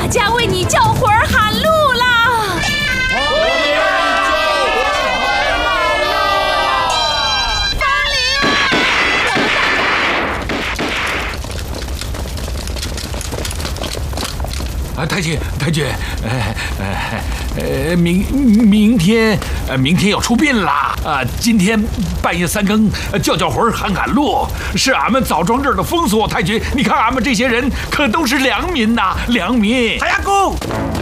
家为你叫魂儿喊路啦！风铃啊，太君，明天要出殡啦！今天半夜3更叫魂喊路，是俺们枣庄这儿的风俗。太君，你看俺们这些人可都是良民呐，良民。 太阳公。